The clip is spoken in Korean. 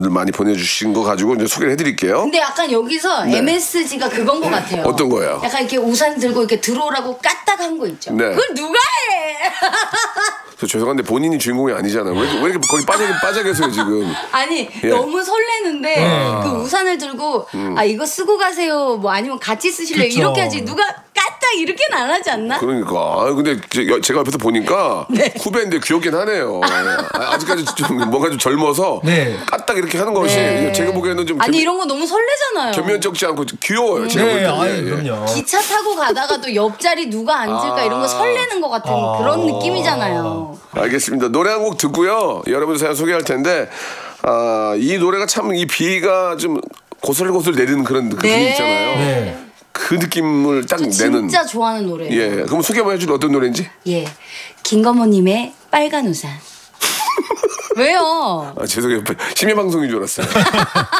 많이 보내주신 거 가지고 이제 소개를 해드릴게요. 근데 약간 여기서 네. MSG가 그건 것 같아요. 어떤 거예요? 약간 이렇게 우산 들고 이렇게 들어오라고 까딱한 거 있죠. 네. 그걸 누가 해? 저 죄송한데 본인이 주인공이 아니잖아요. 왜 이렇게 거기 빠져 계세요 지금? 아니 예. 너무 설레는데 그 우산을 들고 아 이거 쓰고 가세요. 뭐 아니면 같이 쓰실래요? 그쵸. 이렇게 하지. 누가 까딱 이렇게는 안 하지 않나? 그러니까. 아 근데 제가 옆에서 보니까 네. 후배인데 귀엽긴 하네요. 아직까지 좀 뭔가 좀 젊어서 네. 까딱 이렇게 하는 것이 네. 제가 보기에는 좀 아니 이런 거 너무 설레잖아요. 겸연쩍지 않고 귀여워요. 제가 볼 네, 때는. 아유, 예, 예. 그럼요. 기차 타고 가다가도 옆자리 누가 앉을까 이런 거 설레는 것 같은 그런 느낌이잖아요. 알겠습니다. 노래 한 곡 듣고요. 여러분 사연 소개할 텐데 이 노래가 참 이 비가 좀 고슬고슬 내리는 그런 그 네. 느낌 있잖아요. 네. 그 느낌을 딱 저 내는. 진짜 좋아하는 노래예요. 예. 그럼 소개 한번 해줄 어떤 노래인지? 예. 김건모님의 빨간 우산. 왜요? 죄송해요. 심야 방송인 줄 알았어요.